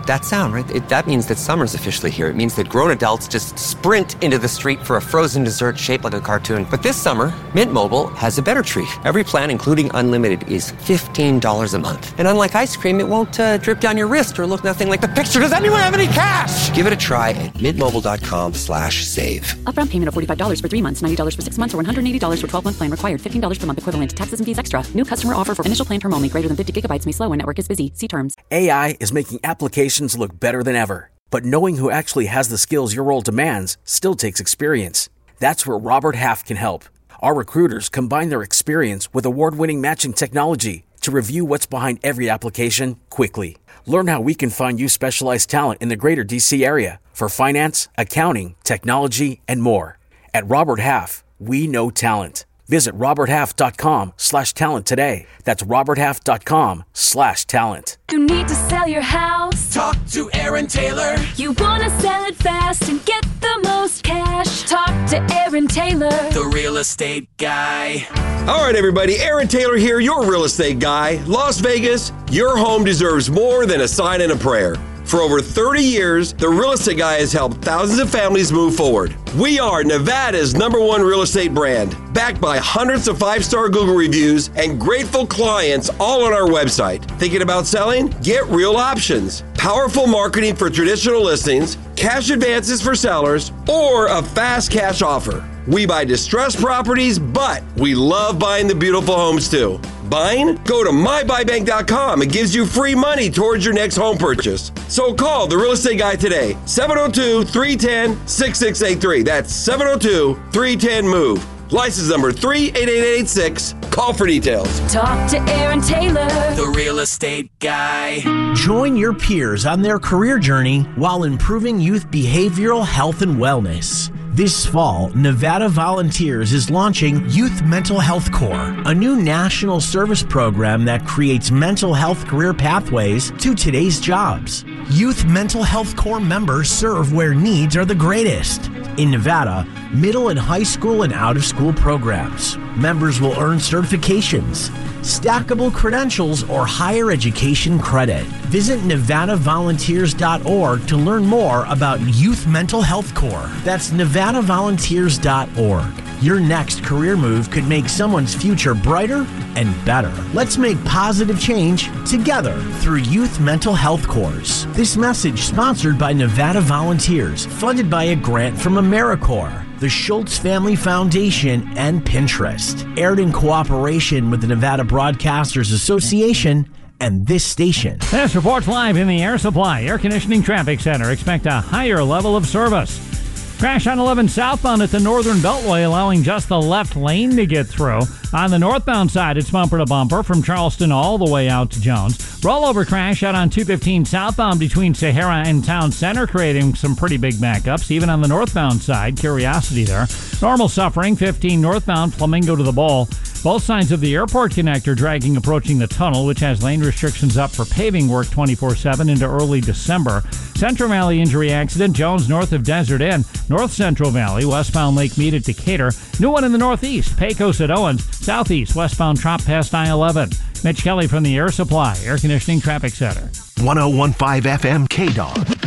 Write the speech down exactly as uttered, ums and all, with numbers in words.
that sound, right? It, that means that summer's officially here. It means that grown adults just sprint into the street for a frozen dessert shaped like a cartoon. But this summer, Mint Mobile has a better treat. Every plan, including unlimited, is fifteen dollars a month. And unlike ice cream, it won't uh, drip down your wrist or look nothing like the picture. Does anyone have any cash? Give it a try at mintmobile.com slash save. Upfront payment of forty-five dollars for three months, ninety dollars for six months, or one hundred eighty dollars for twelve-month plan required. fifteen dollars per month equivalent. Taxes and fees extra. New customer offer for initial plan term only. Greater than fifty gigabytes may slow when network is busy. See terms. A I is making applications look better than ever. But knowing who actually has the skills your role demands still takes experience. That's where Robert Half can help. Our recruiters combine their experience with award-winning matching technology to review what's behind every application quickly. Learn how we can find you specialized talent in the greater D C area for finance, accounting, technology, and more. At Robert Half, we know talent. Visit roberthalf.com slash talent today. That's roberthalf.com slash talent. You need to sell your house. Talk to Aaron Taylor. You want to sell it fast and get the most cash. Talk to Aaron Taylor, the real estate guy. All right, everybody. Aaron Taylor here, your real estate guy. Las Vegas, your home deserves more than a sign and a prayer. For over thirty years, the Real Estate Guy has helped thousands of families move forward. We are Nevada's number one real estate brand, backed by hundreds of five-star Google reviews and grateful clients all on our website. Thinking about selling? Get real options. Powerful marketing for traditional listings, cash advances for sellers, or a fast cash offer. We buy distressed properties, but we love buying the beautiful homes too. Buying? Go to my buy bank dot com. It gives you free money towards your next home purchase. So call the Real Estate Guy today, seven oh two, three one zero, six six eight three. That's seven oh two, three one zero, MOVE. License number three eight eight eight six. Call for details. talk to Aaron Taylor, the real estate guy. Join your peers on their career journey while improving youth behavioral health and wellness. This fall, Nevada Volunteers is launching Youth Mental Health Corps, a new national service program that creates mental health career pathways to today's jobs. Youth Mental Health Corps members serve where needs are the greatest. In Nevada, middle and high school and out-of-school programs. Members will earn certifications, stackable credentials, or higher education credit. Visit nevada volunteers dot org to learn more about Youth Mental Health Corps. That's nevada volunteers dot org. Your next career move could make someone's future brighter and better. Let's make positive change together through Youth Mental Health Corps. This message sponsored by Nevada Volunteers, funded by a grant from AmeriCorps, the Schultz Family Foundation, and Pinterest. Aired in cooperation with the Nevada Broadcasters Association and this station. This report's live in the Air Supply Air Conditioning Traffic Center. Expect a higher level of service. Crash on eleven southbound at the Northern Beltway, allowing just the left lane to get through. On the northbound side, it's bumper to bumper from Charleston all the way out to Jones. Rollover crash out on two fifteen southbound between Sahara and Town Center, creating some pretty big backups. Even on the northbound side, Curiosity there. Normal suffering, fifteen northbound, Flamingo to the Bowl. Both sides of the airport connector dragging approaching the tunnel, which has lane restrictions up for paving work twenty-four seven into early December. Central Valley injury accident, Jones north of Desert Inn. North Central Valley, westbound Lake Mead at Decatur. New one in the northeast, Pecos at Owens. Southeast, westbound Trop past I eleven. Mitch Kelly from the Air Supply Air Conditioning Traffic Center. one oh one point five F M K-Dog.